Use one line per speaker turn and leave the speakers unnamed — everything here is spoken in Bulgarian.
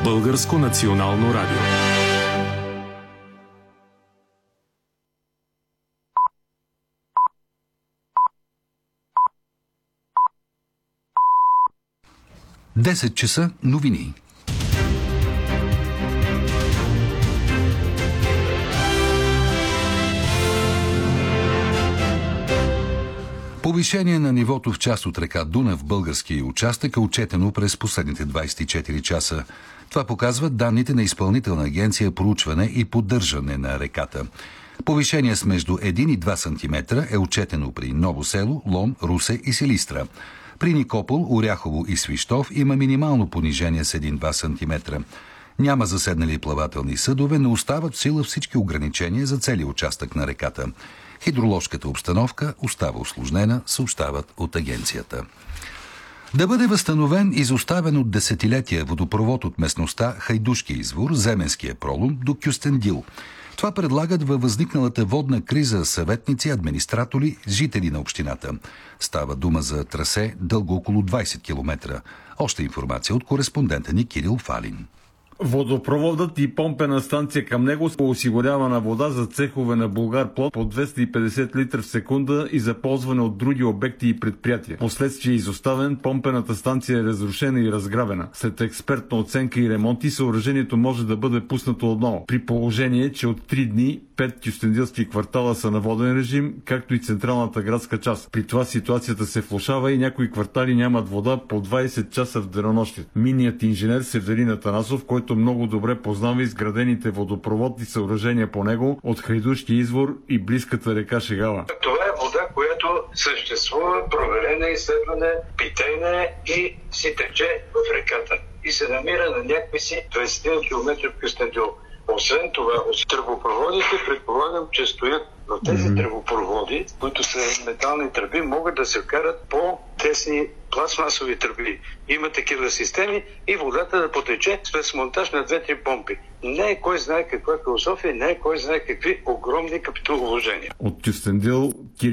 Българско национално радио.
Десет часа новини. Повишение на нивото в част от река Дунав в българския участък е отчетено през последните 24 часа. Това показват данните на Изпълнителна агенция проучване и поддържане на реката. Повишение с между 1 и 2 см е отчетено при Ново село, Лом, Русе и Силистра. При Никопол, Оряхово и Свищов има минимално понижение с 1-2 см. Няма заседнали плавателни съдове, но остават в сила всички ограничения за целия участък на реката. Хидроложката обстановка остава усложнена, съобщават от агенцията. Да бъде възстановен изоставен от десетилетия водопровод от местността Хайдушки извор, Земенския пролом до Кюстендил. Това предлагат във възникналата водна криза съветници, администратори, жители на общината. Става дума за трасе дълго около 20 км. Още информация от кореспондента ни Кирил Фалин.
Водопроводът и помпена станция към него осигурява на вода за цехове на Булгарплод по 250 литра в секунда и за ползване от други обекти и предприятия. Последствие изоставен, помпената станция е разрушена и разграбена. След експертна оценка и ремонти съоръжението може да бъде пуснато отново. При положение, че от 3 дни 5 кюстендилски квартала са на воден режим, както и централната градска част. При това ситуацията се влошава и някои квартали нямат вода по 20 часа в денонощието. Минният инженер Северин Атанасов, който много добре познава изградените водопроводни съоръжения по него от Хайдушки извор и близката река Шегала.
Това е вода, която съществува, проверена, изследвана, питейна и си тече в реката. И се намира на някакви си 20 км в Кюстендил. Освен това, от тръбопроводите предполагам, че стоят в тези тръбопроводи, които са метални тръби, могат да се вкарат по-тесни пластмасови тръби. Има такива системи и водата да потече с монтаж на 2-3 помпи. Не е кой знае каква философия, не е кой знае какви огромни капиталовложения.
От Кюстендил